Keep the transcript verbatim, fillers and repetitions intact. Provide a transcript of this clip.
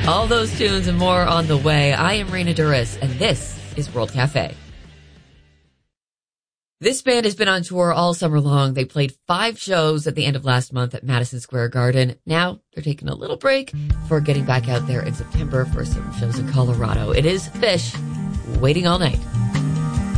All those tunes and more on the way. I am Raina Duris, and this is World Cafe. This band has been on tour all summer long. They played five shows at the end of last month at Madison Square Garden. Now they're taking a little break before getting back out there in September for some shows in Colorado. It is Phish, Waiting All Night.